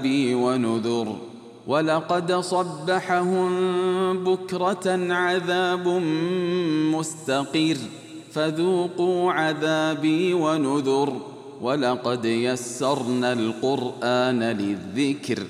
ونذر ولقد صبحهم بكرة عذاب مستقر فذوقوا عذابي ونذر ولقد يسرنا القرآن للذكر